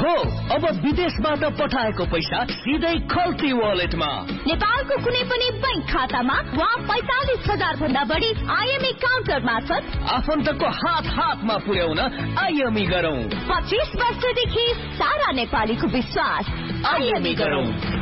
हो अब विदेशबाट पठाएको पैसा सिधै खल्ती वालेटमा। नेपालको कुनै पनि बैंक खातामा वा 45,000 भन्दा बढी आईएमई काउन्टर मार्फत आफन्तको हातमा पुर्याउन आईएमई गरौँ। 25 वर्षदेखि सारा नेपालीको विश्वास। आईएमई गरौँ।